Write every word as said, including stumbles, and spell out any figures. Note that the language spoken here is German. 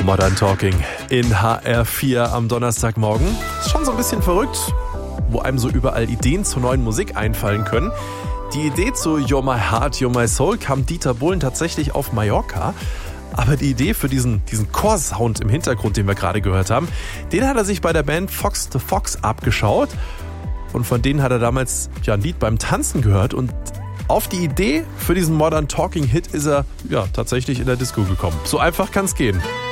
Modern Talking in H R vier am Donnerstagmorgen. Ist schon so ein bisschen verrückt, wo einem so überall Ideen zur neuen Musik einfallen können. Die Idee zu You're My Heart, You're My Soul kam Dieter Bohlen tatsächlich auf Mallorca. Aber die Idee für diesen, diesen Chor-Sound im Hintergrund, den wir gerade gehört haben, den hat er sich bei der Band Fox the Fox abgeschaut. Und von denen hat er damals ja ein Lied beim Tanzen gehört. Und auf die Idee für diesen Modern Talking Hit ist er ja tatsächlich in der Disco gekommen. So einfach kann's gehen.